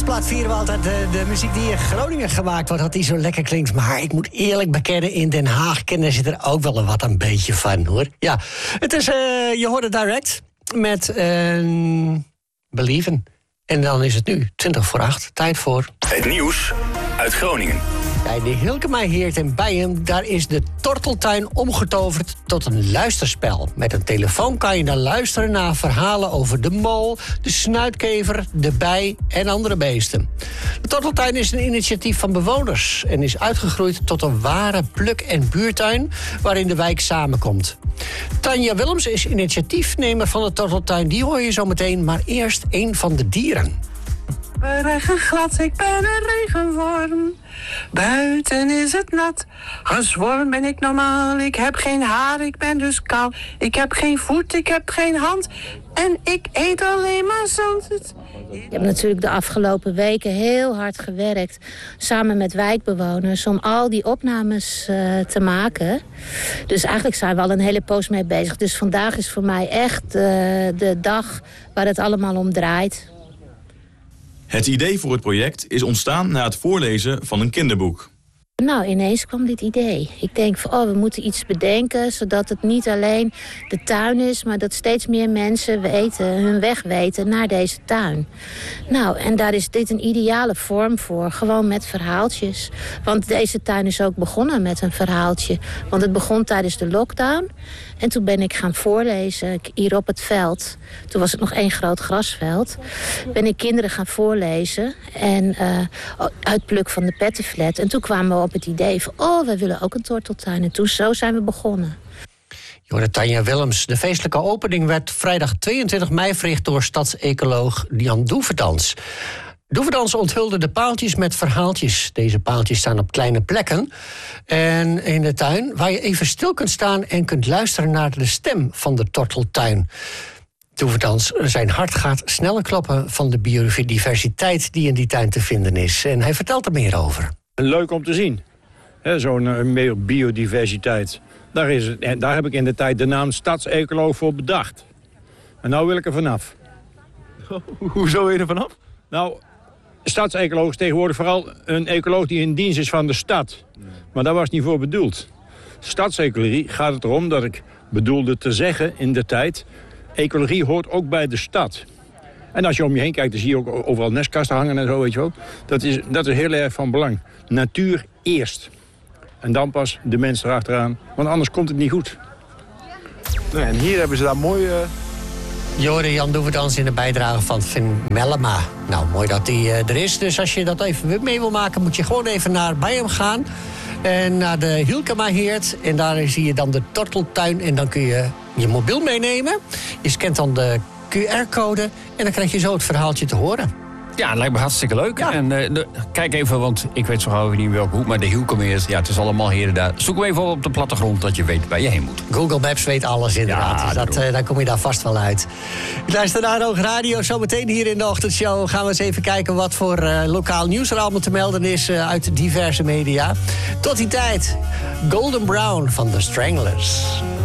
Nieuwsblad vieren we altijd de muziek die in Groningen gemaakt wordt, dat die zo lekker klinkt. Maar ik moet eerlijk bekennen, in Den Haag kennen ze er ook wel een beetje van, hoor. Ja, het is, je hoorde Direct met Believen. En dan is het nu 7:20. Tijd voor... Het nieuws uit Groningen. Bij de Hilkema-Heert in Bijen, daar is de Torteltuin omgetoverd tot een luisterspel. Met een telefoon kan je dan luisteren naar verhalen over de mol, de snuitkever, de bij en andere beesten. De Torteltuin is een initiatief van bewoners en is uitgegroeid tot een ware pluk- en buurtuin waarin de wijk samenkomt. Tanja Willems is initiatiefnemer van de Torteltuin. Die hoor je zo meteen, maar eerst een van de dieren. Regenglad, ik ben een regenworm. Buiten is het nat. Gezworm ben ik normaal. Ik heb geen haar, ik ben dus kaal. Ik heb geen voet, ik heb geen hand. En ik eet alleen maar zand. Ik heb natuurlijk de afgelopen weken heel hard gewerkt, samen met wijkbewoners, om al die opnames te maken. Dus eigenlijk zijn we al een hele poos mee bezig. Dus vandaag is voor mij echt de dag waar het allemaal om draait. Het idee voor het project is ontstaan na het voorlezen van een kinderboek. Nou, ineens kwam dit idee. Ik denk van, we moeten iets bedenken, zodat het niet alleen de tuin is, maar dat steeds meer mensen hun weg weten naar deze tuin. Nou, en daar is dit een ideale vorm voor, gewoon met verhaaltjes. Want deze tuin is ook begonnen met een verhaaltje. Want het begon tijdens de lockdown. En toen ben ik gaan voorlezen hier op het veld. Toen was het nog 1 groot grasveld. Ben ik kinderen gaan voorlezen en uitpluk van de pettenflat. En toen kwamen we op het idee van, we willen ook een torteltuin. En toen zo zijn we begonnen. Je hoorde Tanja Willems. De feestelijke opening werd vrijdag 22 mei verricht door stadsecoloog Jan Doeverdans. Doeverdans onthulde de paaltjes met verhaaltjes. Deze paaltjes staan op kleine plekken en in de tuin, waar je even stil kunt staan en kunt luisteren naar de stem van de torteltuin. Doeverdans, zijn hart gaat sneller kloppen van de biodiversiteit die in die tuin te vinden is. En hij vertelt er meer over. Leuk om te zien, zo'n meer biodiversiteit. Daar heb ik in de tijd de naam stadsecoloog voor bedacht. En nou wil ik er vanaf. Hoezo wil je er vanaf? Nou, stadsecoloog is tegenwoordig vooral een ecoloog die in dienst is van de stad. Maar daar was het niet voor bedoeld. Stadsecologie gaat het erom dat ik bedoelde te zeggen in de tijd, ecologie hoort ook bij de stad. En als je om je heen kijkt, dan zie je ook overal nestkasten hangen en zo, weet je wel. Dat is heel erg van belang. Natuur eerst. En dan pas de mens erachteraan. Want anders komt het niet goed. Nee, en hier hebben ze daar mooi... Je hoorde Jan Doeverdans in de bijdrage van Finn Mellema. Nou, mooi dat die er is. Dus als je dat even mee wil maken, moet je gewoon even bij hem gaan. En naar de Hilkema-Heert. En daar zie je dan de Torteltuin. En dan kun je je mobiel meenemen. Je scant dan de QR-code. En dan krijg je zo het verhaaltje te horen. Ja, het lijkt me hartstikke leuk. Ja. En kijk even, want ik weet zo gauw niet welke hoek, maar de Hilkema-Heert, ja, het is allemaal hier en daar. Zoek hem even op de plattegrond, dat je weet waar je heen moet. Google Maps weet alles inderdaad, ja, dus dan kom je daar vast wel uit. Ik luister naar Hoog Radio, zometeen hier in de ochtendshow gaan we eens even kijken wat voor lokaal nieuws er allemaal te melden is uit diverse media. Tot die tijd, Golden Brown van The Stranglers.